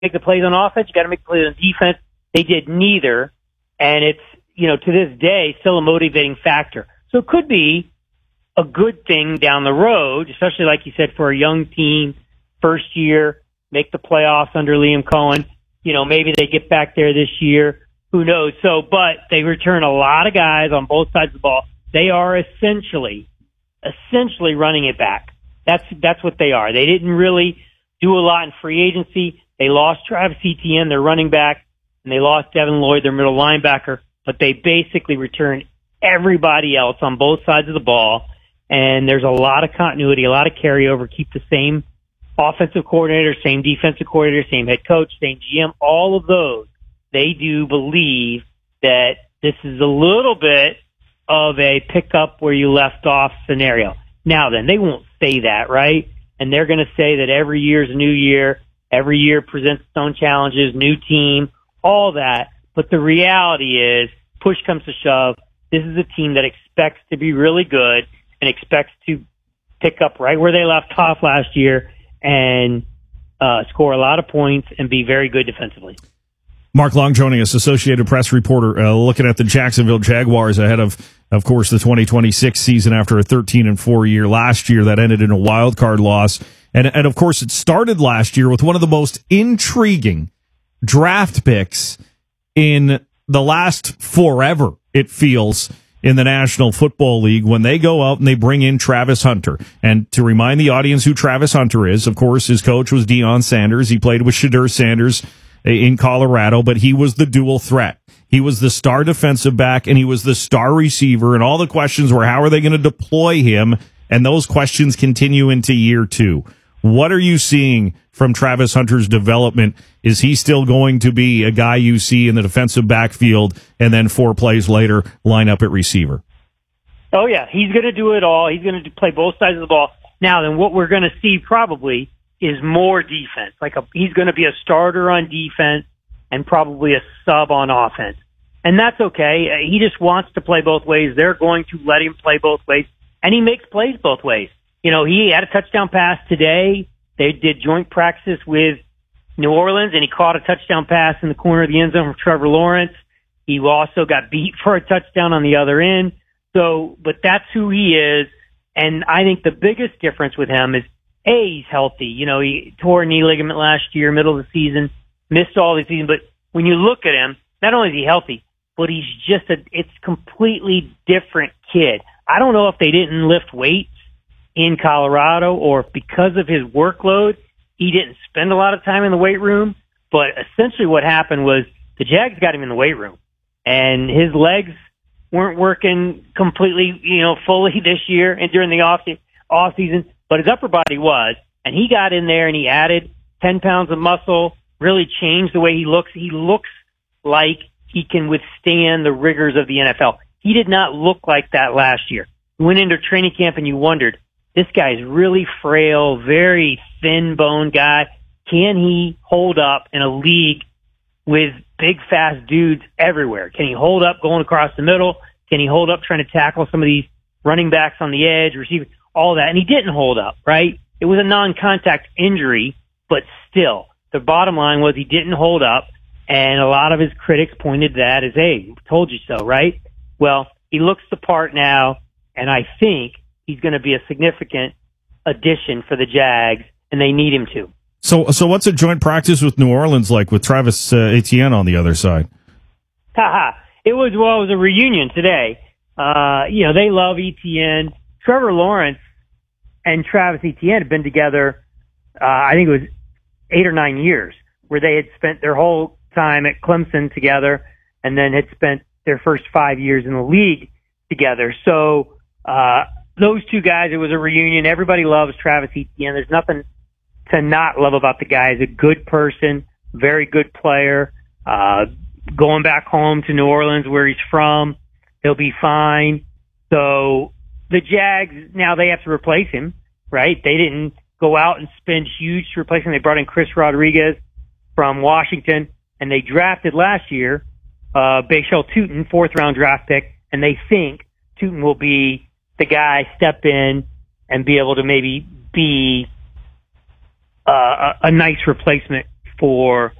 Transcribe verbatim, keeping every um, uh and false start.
make the plays on offense, you got to make the plays on defense. They did neither, and it's, you know, to this day, still a motivating factor. So it could be a good thing down the road, especially like you said, for a young team, first year, make the playoffs under Liam Cohen. You know, maybe they get back there this year. Who knows? So, but they return a lot of guys on both sides of the ball. They are essentially, essentially running it back. That's, that's what they are. They didn't really do a lot in free agency. They lost Travis Etienne, their running back, and they lost Devin Lloyd, their middle linebacker, but they basically returned everybody else on both sides of the ball. And there's a lot of continuity, a lot of carryover. Keep the same offensive coordinator, same defensive coordinator, same head coach, same G M, all of those. They do believe that this is a little bit of a pick up where you left off scenario. Now then, they won't say that, right? And they're going to say that every year is a new year. Every year presents its own challenges, new team, all that. But the reality is, push comes to shove, this is a team that expects to be really good and expects to pick up right where they left off last year and uh, score a lot of points and be very good defensively. Mark Long joining us, Associated Press reporter, uh, looking at the Jacksonville Jaguars ahead of, of course, the twenty twenty-six season after a thirteen and four year last year that ended in a wild card loss. And, and of course, it started last year with one of the most intriguing draft picks in the last forever, it feels, in the National Football League when they go out and they bring in Travis Hunter. And to remind the audience who Travis Hunter is, of course, his coach was Deion Sanders. He played with Shedeur Sanders in Colorado, but he was the dual threat. He was the star defensive back, and he was the star receiver, and all the questions were, how are they going to deploy him? And those questions continue into year two. What are you seeing from Travis Hunter's development? Is he still going to be a guy you see in the defensive backfield and then four plays later line up at receiver? Oh, yeah. He's going to do it all. He's going to play both sides of the ball. Now, then what we're going to see probably is more defense. Like a, he's going to be a starter on defense and probably a sub on offense. And that's okay. He just wants to play both ways. They're going to let him play both ways. And he makes plays both ways. You know, he had a touchdown pass today. They did joint practice with New Orleans, and he caught a touchdown pass in the corner of the end zone from Trevor Lawrence. He also got beat for a touchdown on the other end. So, but that's who he is. And I think the biggest difference with him is, A, he's healthy. You know, he tore a knee ligament last year, middle of the season, missed all the season. But when you look at him, not only is he healthy, but he's just a, it's completely different kid. I don't know if they didn't lift weights in Colorado or if because of his workload, he didn't spend a lot of time in the weight room. But essentially what happened was the Jags got him in the weight room and his legs weren't working completely, you know, fully this year and during the off, off season, but his upper body was, and he got in there and he added ten pounds of muscle, really changed the way he looks. He looks like he can withstand the rigors of the N F L. He did not look like that last year. You went into training camp and you wondered, this guy's really frail, very thin-boned guy. Can he hold up in a league with big, fast dudes everywhere? Can he hold up going across the middle? Can he hold up trying to tackle some of these running backs on the edge, receiving, all that? And he didn't hold up, right? It was a non-contact injury, but still, the bottom line was he didn't hold up, and a lot of his critics pointed to that as, hey, told you so, right? Well, he looks the part now, and I think he's going to be a significant addition for the Jags, and they need him to. So, so what's a joint practice with New Orleans like with Travis uh, Etienne on the other side? Haha. It was, well, it was a reunion today. Uh, you know, they love Etienne. Trevor Lawrence and Travis Etienne have been together, uh, I think it was eight or nine years, where they had spent their whole time at Clemson together and then had spent their first five years in the league together. So, uh, those two guys, it was a reunion. Everybody loves Travis Etienne. There's nothing to not love about the guy. He's a good person, very good player. Uh, going back home to New Orleans where he's from, he'll be fine. So the Jags, now they have to replace him, right? They didn't go out and spend huge to replace him. They brought in Chris Rodriguez from Washington, and they drafted last year, uh, Bashal Tutin, fourth round draft pick, and they think Tutin will be the guy, step in and be able to maybe be uh, a, a nice replacement for